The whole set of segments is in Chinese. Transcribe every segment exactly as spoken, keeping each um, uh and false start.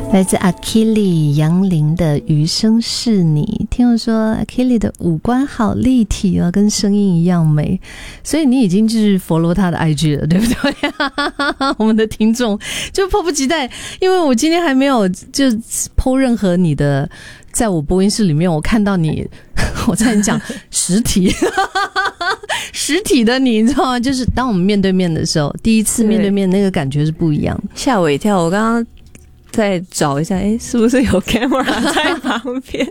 来自 Akili 杨林的余生是你。听我说 Akili 的五官好立体哦，跟声音一样美，所以你已经就是follow他的 I G 了，对不对？我们的听众就迫不及待，因为我今天还没有就 po 任何你的，在我播音室里面我看到你，我差点讲实体实体的你，你知道吗？就是当我们面对面的时候，第一次面对面那个感觉是不一样， 吓我一跳。我刚刚再找一下，哎，是不是有 camera 在旁边？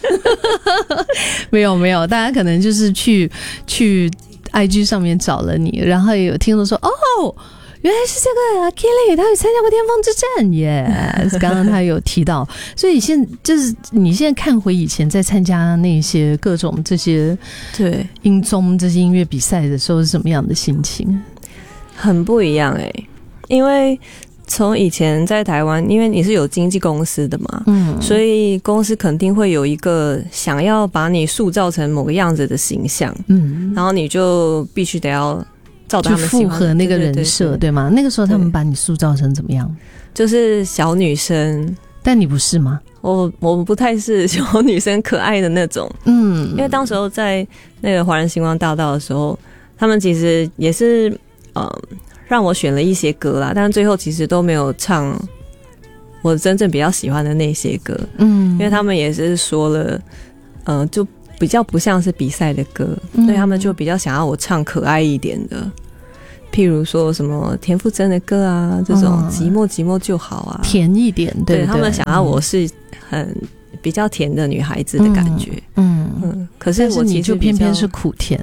没有没有，大家可能就是去去 I G 上面找了你，然后也有听众说，哦，原来是这个 Akili， 他有参加过巅峰之战耶。yes, 刚刚他有提到，所以现就是你现在看回以前在参加那些各种这些对音综这些音乐比赛的时候是什么样的心情？ 很不一样哎，因为从以前在台湾，因为你是有经纪公司的嘛，嗯，所以公司肯定会有一个想要把你塑造成某个样子的形象，嗯，然后你就必须得要照他们去符合那个人设， 对, 对, 对, 对吗？那个时候他们把你塑造成怎么样？ 就是小女生， 但你不是吗？ 我我不太是小女生可爱的那种，嗯，因为当时候在那个华人星光大道的时候，他们其实也是呃。让我选了一些歌啦，但最后其实都没有唱我真正比较喜欢的那些歌，嗯，因为他们也是说了，呃，就比较不像是比赛的歌，嗯，所以他们就比较想要我唱可爱一点的，譬如说什么田馥甄的歌啊，这种寂寞寂寞就好啊， 甜一点，对， 对, 对， 他们想要我是很比较甜的女孩子的感觉，嗯 嗯, 嗯，可是我其实你就偏偏是苦甜，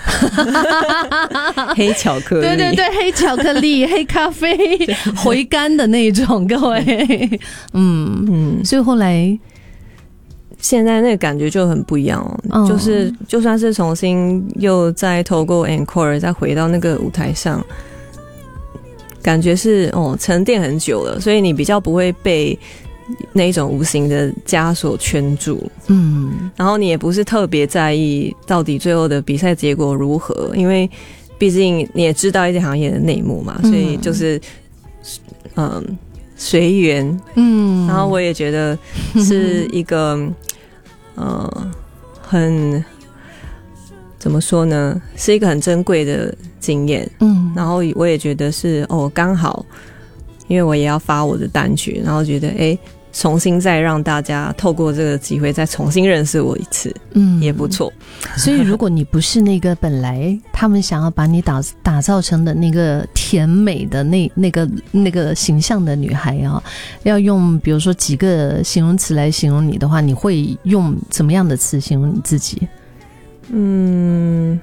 黑巧克力， 对对对，黑巧克力、黑咖啡、回甘的那种，各位，嗯嗯，所以后来现在那个感觉就很不一样哦，哦就是就算是重新又再透过 encore 再回到那个舞台上，感觉是哦沉淀很久了，所以你比较不会被那一种无形的枷锁圈住，嗯，然后你也不是特别在意到底最后的比赛结果如何，因为毕竟你也知道一些行业的内幕嘛，所以就是嗯随缘，嗯，然后我也觉得是一个呃很怎么说呢，是一个很珍贵的经验，嗯，然后我也觉得是哦刚好，因为我也要发我的单曲，然后觉得哎。重新再让大家透过这个机会再重新认识我一次，嗯，也不错。 所以如果你不是那个本来他们想要把你打打造成的那个甜美的那那个那个形象的女孩啊，要用比如说几个形容词来形容你的话，你会用怎么样的词形容你自己？ 嗯，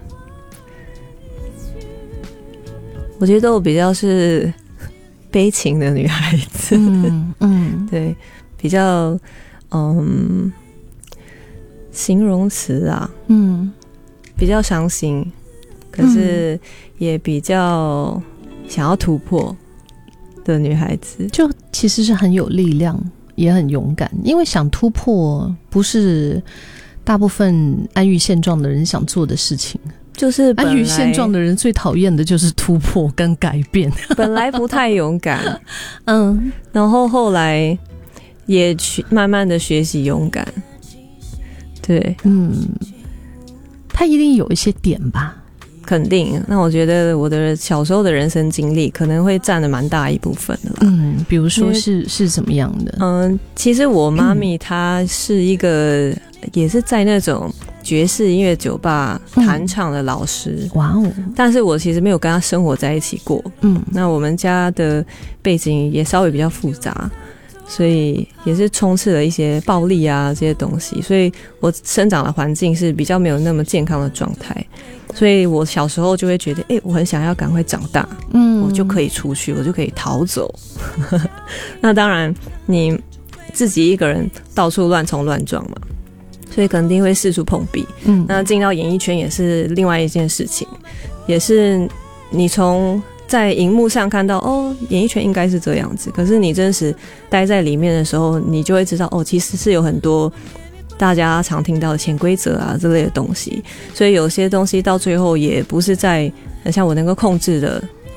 我觉得我比较是悲情的女孩子，嗯嗯，对，比较嗯，形容词啊，嗯，比较伤心，可是也比较想要突破的女孩子， 就其实是很有力量，也很勇敢，因为想突破不是大部分安于现状的人想做的事情。 就是安于现状的人最讨厌的就是突破跟改变， 本来不太勇敢，嗯，然后后来也去慢慢的学习勇敢，对，嗯， 他一定有一些点吧， 肯定。那我觉得我的小时候的人生经历可能会占了蛮大一部分的啦， 嗯，比如说是是怎么样的？ 嗯，其实我妈咪她是一个、嗯、也是在那种爵士音乐酒吧弹唱的老师，哇哦！但是我其实没有跟他生活在一起过，嗯，那我们家的背景也稍微比较复杂，所以也是充斥了一些暴力啊这些东西，所以我生长的环境是比较没有那么健康的状态，所以我小时候就会觉得，哎、欸，我很想要赶快长大，嗯，我就可以出去，我就可以逃走。那当然，你自己一个人到处乱冲乱撞嘛。所以肯定会四处碰壁，嗯，那进到演艺圈也是另外一件事情，也是你从在荧幕上看到哦，演艺圈应该是这样子，可是你真实待在里面的时候，你就会知道哦，其实是有很多大家常听到的潜规则啊这类的东西，所以有些东西到最后也不是在像我能够控制的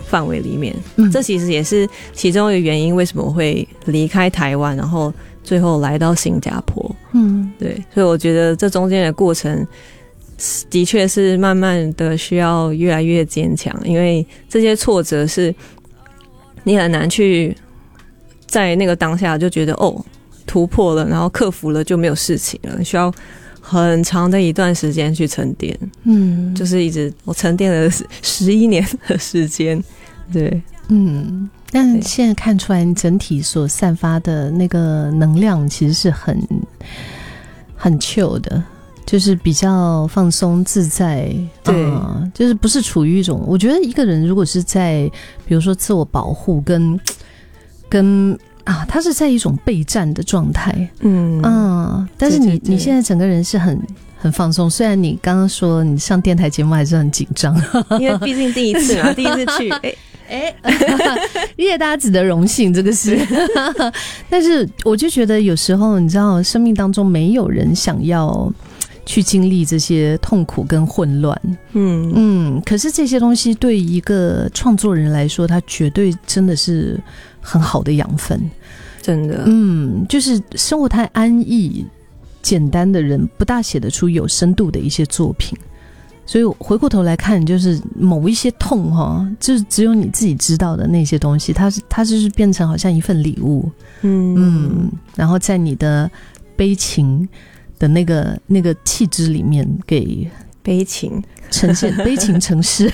范围里面、嗯、这其实也是其中一个原因，为什么我会离开台湾，然后最后来到新加坡。嗯，对，所以我觉得这中间的过程的确是慢慢的需要越来越坚强，因为这些挫折是你很难去在那个当下就觉得哦突破了，然后克服了就没有事情了，需要很长的一段时间去沉淀。嗯，就是一直我沉淀了十一年的时间。对， 嗯，但现在看出来你整体所散发的那个能量其实是很很 chill 的，就是比较放松自在。对、呃，就是不是处于一种，我觉得一个人如果是在比如说自我保护跟跟啊，他是在一种备战的状态。嗯嗯，但是你对对对你现在整个人是很很放松，虽然你刚刚说你上电台节目还是很紧张， 因为毕竟第一次嘛，第一次去，哎哎，叶大子的荣幸，这个是。但是我就觉得有时候你知道，生命当中没有人想要去经历这些痛苦跟混乱。嗯嗯，可是这些东西对一个创作人来说，他绝对真的是很好的养分。 真的， 嗯，就是生活太安逸简单的人不大写得出有深度的一些作品，所以回过头来看，就是某一些痛哈，就是只有你自己知道的那些东西，它是它就是变成好像一份礼物。嗯嗯，然后在你的悲情的那个那个气质里面给悲情呈现悲情城市。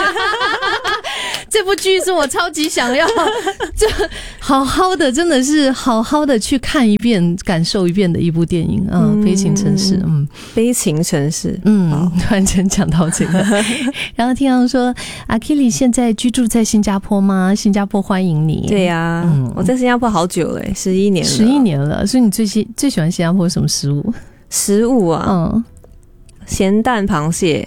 这部剧是我超级想要就好好的真的是好好的去看一遍感受一遍的一部电影啊、嗯，悲情城市。嗯， 悲情城市。 嗯，突然间讲到这个。然后听到说阿 Kili 现在居住在新加坡吗？新加坡欢迎你。 对呀、啊嗯、我在新加坡好久了，十一年了十一年了。所以你最喜最喜欢新加坡什么食物？ 食物啊嗯咸蛋螃蟹。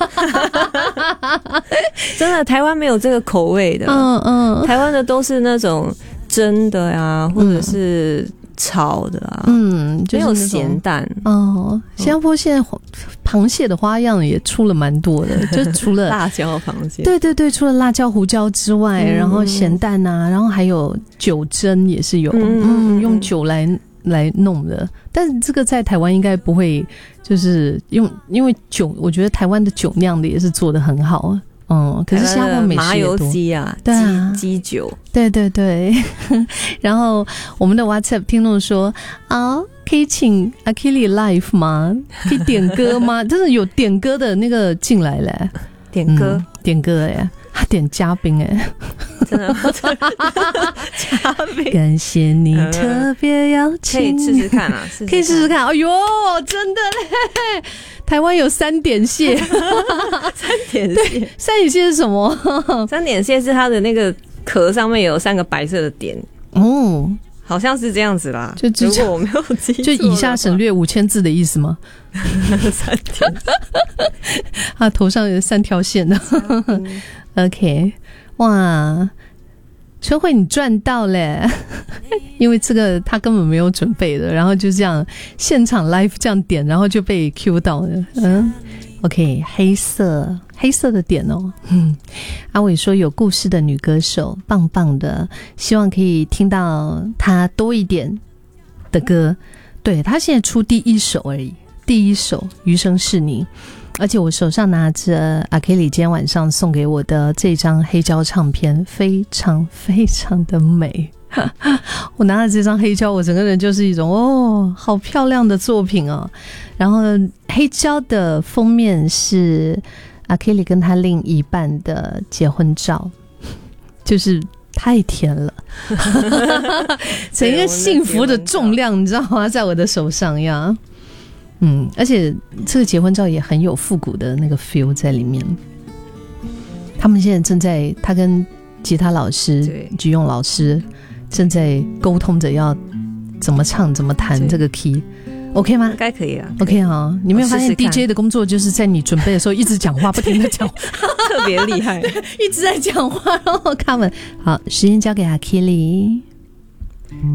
真的台湾没有这个口味的。嗯嗯，台湾的都是那种蒸的呀，或者是炒的啊。嗯，就是、没有咸蛋。哦， 新加坡现在螃蟹的花样也出了蛮多的，就除了辣椒螃蟹， 对对对，除了辣椒胡椒之外、嗯、然后咸蛋啊，然后还有酒蒸也是有。嗯，嗯用酒来来弄的，但是这个在台湾应该不会，就是用因为酒，我觉得台湾的酒酿的也是做得很好。嗯，可是新加坡美食麻油鸡啊， 对啊， 鸡酒， 对对对。然后我们的 WhatsApp 听众说啊，可以请 Akili Live 吗？可以点歌吗？真的有点歌的那个进来了， 点歌、嗯、 点歌哎，他点嘉宾哎， 真的嘉宾， 感谢你特别邀请， 可以试试看啊，试试看可以试试看。哎呦，真的嘞！台湾有三点蟹。 三点蟹， 三点蟹是什么？ 三点蟹是它的那个壳上面有三个白色的点。哦，好像是这样子啦。就如果我没有记错， 就以下省略五千字的意思吗？ 三点， 他头上有三条线的。OK， 哇，春慧你赚到嘞！因为这个他根本没有准备的，然后就这样现场 live 这样点，然后就被 Q 到了。嗯 ，OK， 黑色黑色的点哦。嗯，阿伟说有故事的女歌手，棒棒的，希望可以听到她多一点的歌。对，她现在出第一首而已，第一首《余生是你》。而且我手上拿着阿 Kili 今天晚上送给我的这张黑胶唱片，非常非常的美。我拿着这张黑胶，我整个人就是一种哦，好漂亮的作品哦。然后黑胶的封面是阿 Kili 跟他另一半的结婚照，就是太甜了。整一个幸福的重量，你知道吗？在我的手上呀。嗯，而且这个结婚照也很有复古的那个 feel 在里面。他们现在正在，他跟吉他老师、菊用老师正在沟通着要怎么唱、怎么弹这个 key。OK 吗？ 应该可以啊。 OK 哈，你没有发现 D J 的工作就是在你准备的时候一直讲话，不停的讲话， 特别厉害， 一直在讲话。然后他们好，时间交给阿 Kili。